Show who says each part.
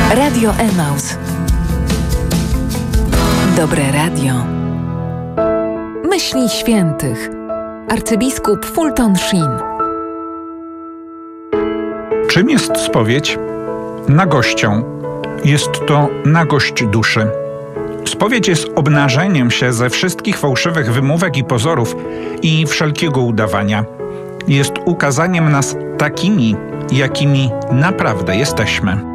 Speaker 1: Radio Emaus. Dobre radio. Myśli świętych. Arcybiskup Fulton Sheen.
Speaker 2: Czym jest spowiedź? Nagością. Jest to nagość duszy. Spowiedź jest obnażeniem się ze wszystkich fałszywych wymówek i pozorów i wszelkiego udawania. Jest ukazaniem nas takimi, jakimi naprawdę jesteśmy.